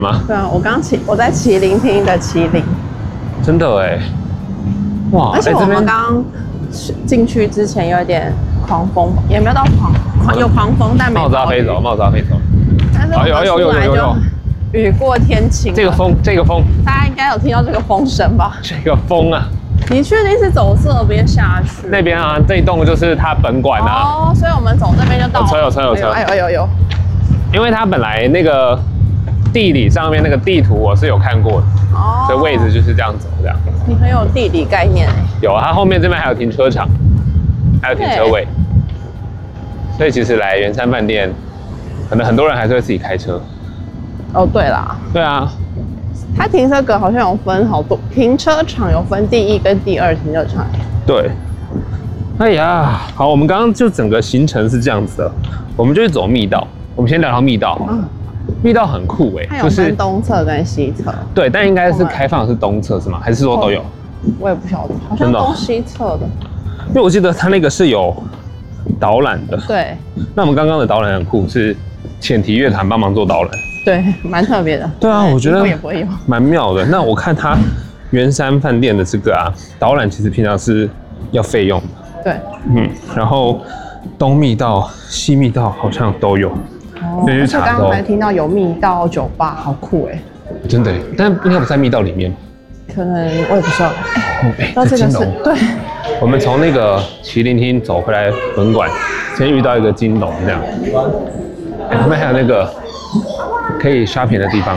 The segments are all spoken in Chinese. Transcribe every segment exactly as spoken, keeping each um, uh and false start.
吗？ 对啊，我刚骑，我在麒麟厅的麒麟。 真的哎，哇！ 而且我们刚刚进去之前有一点狂风，也没有到狂，狂有狂风，但没帽子要飞走，帽子要飞走。 但是我们出来就雨过天晴。 这个风，这个风， 大家应该有听到这个风声吧？ 这个风啊！ 你确定是走这边下去？ 那边啊，这一栋就是它本馆啊。 哦，所以我们走这边就到了。 有车有车有车， 哎呦哎呦有。 因为它本来那个地理上面那个地图我是有看过的，哦，所以位置就是这样走这样。 你很有地理概念哎。 有啊，它后面这边还有停车场，还有停车位，所以其实来圆山饭店，可能很多人还是会自己开车。 哦，对啦。 对啊。 它停车格好像有分好多，停车场有分第一跟第二停车场。 对。哎呀，好，我们刚刚就整个行程是这样子的，我们就去走密道。我们先聊聊密道。嗯。密道很酷哎， 它有分东侧跟西侧。 对，但应该是开放的是东侧是吗？还是说都有？ 我也不晓得，好像东西侧的。 因为我记得它那个是有导览的。 对。 那我们刚刚的导览很酷，是浅提乐团帮忙做导览。 对，蛮特别的。 对啊，我觉得也不会有， 蛮妙的。那我看它圆山饭店的这个啊，导览其实平常是要费用的。 对， 嗯，然后东密道、西密道好像都有。 哦，而且刚刚还听到有密道酒吧，好酷哎！ 真的，但应该不在密道里面。 可能我也不知道。 哎，这金龙。 对。 我们从那个麒麟厅走回来本馆，先遇到一个金龙这样。哎，旁边还有那个可以 shopping 的地方。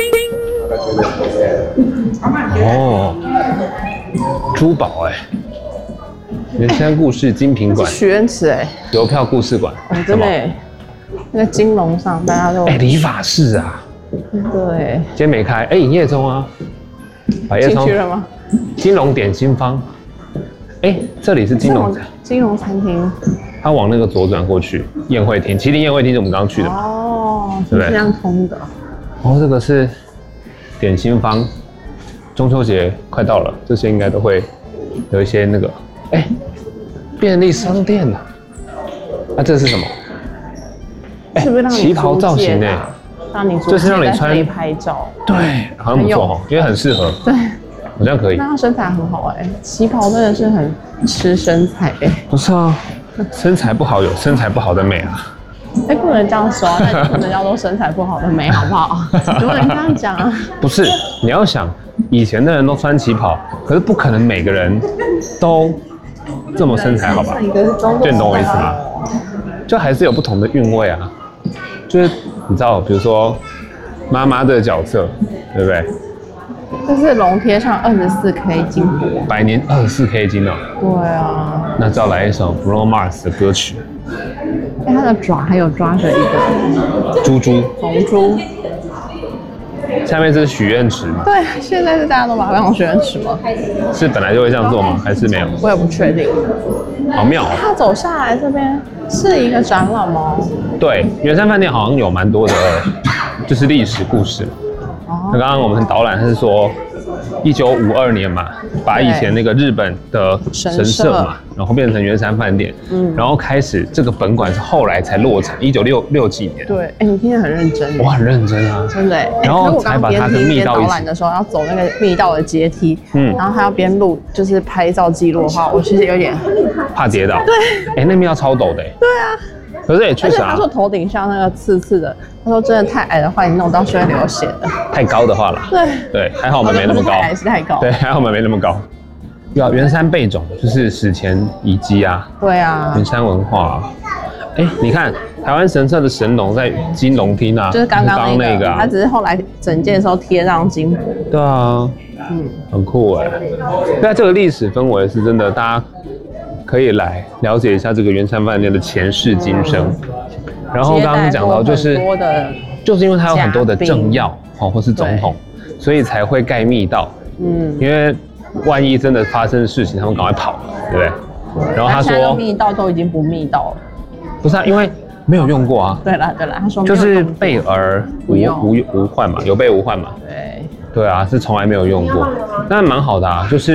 哦，珠宝哎，圆山故事精品馆。 许愿池哎。 邮票故事馆。 哦，真的哎。那个金龙上大家都。 哎，理发室啊。 对。 今天没开，哎，营业中啊。 进去了吗？ 金龙点心坊。哎，这里是金龙金龙餐厅。 它往那个左转过去，宴会厅，麒麟宴会厅是我们刚刚去的嘛？ 哦，是这样通的。 哦，这个是点心坊。中秋节快到了，这些应该都会有一些那个，哎，便利商店啊。那这是什么？ 是不是让你旗袍造型哎？ 让你就是让你穿拍照。 对，好像不错哦，因为很适合。 对。 好像可以。 那他身材很好哎，旗袍真的是很吃身材哎。 不是啊，身材不好有身材不好的美啊。 哎，不能这样说，那不能叫做身材不好的美，好不好？不能这样讲啊。 不是，你要想，以前的人都穿旗袍，可是不可能每个人都这么身材好吧？对，你懂我意思吗？就还是有不同的韵味啊。就是你知道，比如说妈妈的角色，对不对？ 这是龙贴上二十四 K 金箔， 百年二十四 K 金哦。 对啊。 那就要来一首 Bruno Mars 的歌曲。 哎，它的爪还有抓着一个珠珠， 红珠。 下面是许愿池吗？ 对，现在是大家都把它当许愿池吗？ 是本来就会这样做吗？还是没有？ 我也不确定。 好妙哦！ 它走下来这边是一个展览吗？ 对，圆山饭店好像有蛮多的，就是历史故事。那刚刚我们导览是说，一九五二年嘛，把以前那个日本的神社嘛，然后变成圆山饭店，嗯，然后开始这个本馆是后来才落成，一九六六几年。 对，哎，你听得很认真。 我很认真啊， 真的哎。 然后才把它跟密道一起。 导览的时候要走那个密道的阶梯，嗯，然后还要边录，就是拍照记录的话，我其实有点怕跌倒。 对， 哎，那密道超陡的。对啊。 可是也确实啊， 他说头顶上那个刺刺的，他说真的太矮的话，你弄到是会流血的。 太高的话啦， 对对，还好我们没那么高， 还是太高， 对，还好我们没那么高。有圆山贝冢就是史前遗迹啊， 对啊， 圆山文化啊。哎，你看台湾神社的神龙在金龙厅啊， 就是刚刚那个， 啊， 它只是后来整件的时候贴上金箔。 对啊，嗯，很酷哎。那这个历史氛围是真的，大家可以来了解一下这个圆山饭店的前世今生。然后刚刚讲到就是，就是因为它有很多的政要哦，或是总统，所以才会盖密道。嗯，因为万一真的发生事情，他们赶快跑，对不对？然后他说密道都已经不密道了。 不是啊，因为没有用过啊。 对啦对啦，他说就是备而无无无患嘛，有备无患嘛。 对。 对啊，是从来没有用过，但蛮好的啊，就是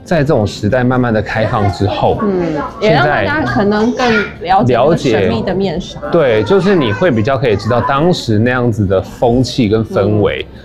在这种时代慢慢的开放之后， 嗯，也让大家可能更了解了解神秘的面纱。 对，就是你会比较可以知道当时那样子的风气跟氛围。嗯